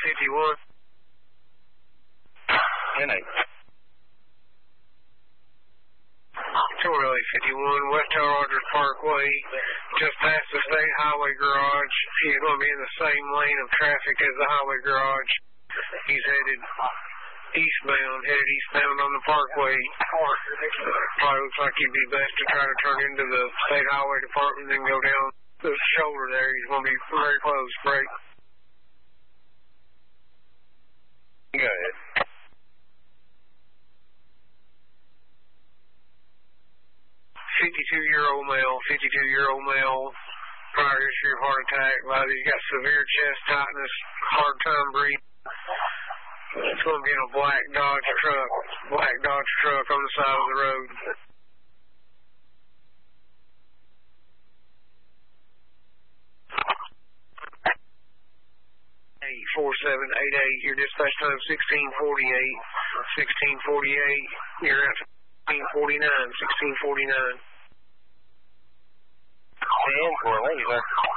51. 10-8. Tour 51, West Tower Rogers Parkway, just past the State Highway Garage. He's going to be in the same lane of traffic as the highway garage. He's headed eastbound on the Parkway. Probably looks like he'd be best to try to turn into the State Highway Department and then go down the shoulder there. He's going to be very close. Break. Go ahead. 52-year-old male, prior history of heart attack. He's got severe chest tightness, hard time breathing. It's going to be in a black Dodge truck on the side of the road. 4788, your dispatch time 1648, you're at 1649. 10 for a lady, sir.